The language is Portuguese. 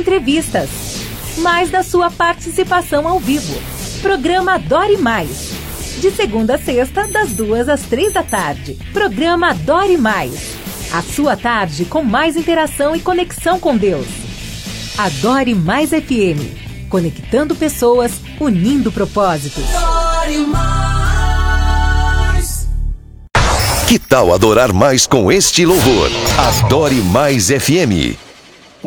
entrevistas. Mais da sua participação ao vivo. Programa Adore Mais. De segunda a sexta, das 2 às 3 da tarde. Programa Adore Mais. A sua tarde com mais interação e conexão com Deus. Adore Mais FM. Conectando pessoas, unindo propósitos. Adore Mais. Que tal adorar mais com este louvor? Adore Mais FM.